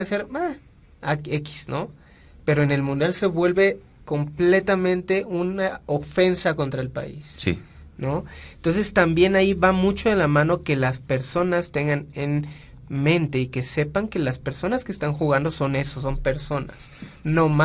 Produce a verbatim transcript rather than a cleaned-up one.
ser ah, X, ¿no? Pero en el Mundial se vuelve completamente una ofensa contra el país. Sí. ¿No? Entonces también ahí va mucho de la mano que las personas tengan en mente y que sepan que las personas que están jugando son eso, son personas, no más